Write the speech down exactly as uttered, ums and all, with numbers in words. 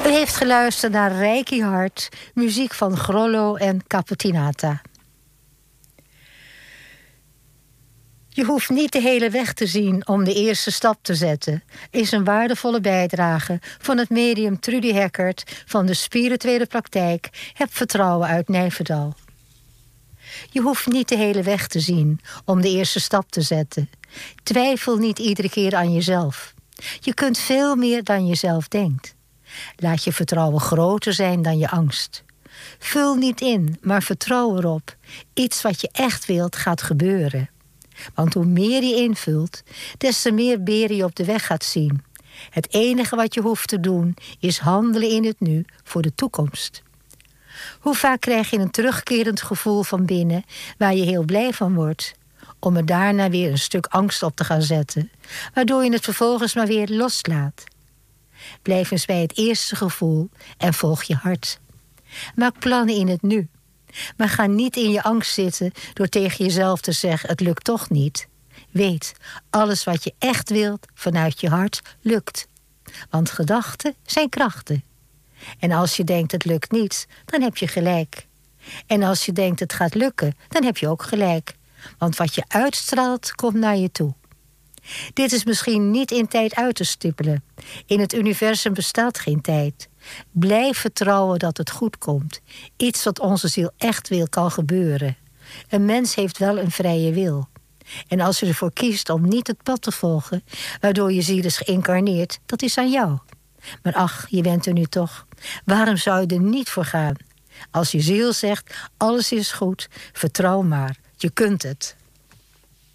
U heeft geluisterd naar Reiki Hart, muziek van Grollo en Capotinata. Je hoeft niet de hele weg te zien om de eerste stap te zetten, is een waardevolle bijdrage van het medium Trudy Heckert van de spirituele praktijk Heb Vertrouwen uit Nijverdal. Je hoeft niet de hele weg te zien om de eerste stap te zetten. Twijfel niet iedere keer aan jezelf. Je kunt veel meer dan jezelf denkt. Laat je vertrouwen groter zijn dan je angst. Vul niet in, maar vertrouw erop. Iets wat je echt wilt gaat gebeuren. Want hoe meer je invult, des te meer beren je op de weg gaat zien. Het enige wat je hoeft te doen, is handelen in het nu voor de toekomst. Hoe vaak krijg je een terugkerend gevoel van binnen waar je heel blij van wordt, om er daarna weer een stuk angst op te gaan zetten, waardoor je het vervolgens maar weer loslaat. Blijf eens bij het eerste gevoel en volg je hart. Maak plannen in het nu. Maar ga niet in je angst zitten door tegen jezelf te zeggen, het lukt toch niet. Weet, alles wat je echt wilt vanuit je hart lukt. Want gedachten zijn krachten. En als je denkt het lukt niet, dan heb je gelijk. En als je denkt het gaat lukken, dan heb je ook gelijk. Want wat je uitstraalt, komt naar je toe. Dit is misschien niet in tijd uit te stippelen. In het universum bestaat geen tijd. Blijf vertrouwen dat het goed komt. Iets wat onze ziel echt wil, kan gebeuren. Een mens heeft wel een vrije wil. En als je ervoor kiest om niet het pad te volgen, waardoor je ziel is geïncarneerd, dat is aan jou. Maar ach, je bent er nu toch. Waarom zou je er niet voor gaan? Als je ziel zegt, alles is goed, vertrouw maar. Je kunt het.